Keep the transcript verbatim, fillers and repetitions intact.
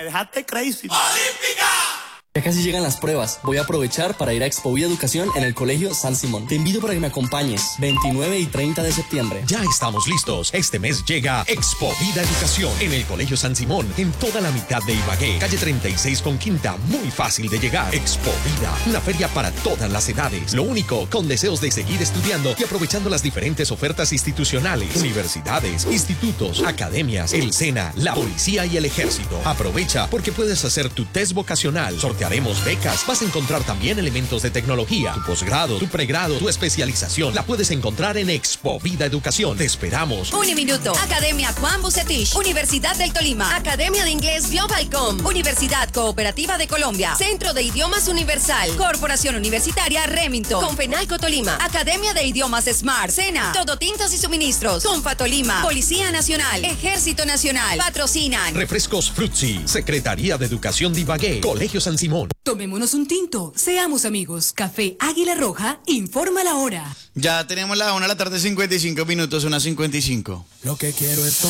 Me dejaste crazy. ¡Olímpica! Ya casi llegan las pruebas. Voy a aprovechar para ir a Expo Vida Educación en el Colegio San Simón. Te invito para que me acompañes veintinueve y treinta de septiembre. Ya estamos listos. Este mes llega Expo Vida Educación en el Colegio San Simón, en toda la mitad de Ibagué, calle treinta y seis con Quinta, muy fácil de llegar. Expo Vida, una feria para todas las edades. Lo único, con deseos de seguir estudiando y aprovechando las diferentes ofertas institucionales, universidades, institutos, academias, el SENA, la policía y el ejército. Aprovecha porque puedes hacer tu test vocacional. Haremos becas. Vas a encontrar también elementos de tecnología. Tu posgrado, tu pregrado, tu especialización la puedes encontrar en Expo Vida Educación. Te esperamos. Uniminuto, Academia Juan Bucetich, Universidad del Tolima, Academia de Inglés Globalcom, Universidad Cooperativa de Colombia, Centro de Idiomas Universal, Corporación Universitaria Remington, Confenalco Tolima, Academia de Idiomas Smart, SENA, Todo Tintas y Suministros, Confa Tolima, Policía Nacional, Ejército Nacional, patrocinan Refrescos Frutzi, Secretaría de Educación de Ibagué, Colegio San Simón. Tomémonos un tinto, seamos amigos. Café Águila Roja informa la hora. Ya tenemos la una de la tarde, cincuenta y cinco minutos, una cincuenta y cinco. Lo que quiero es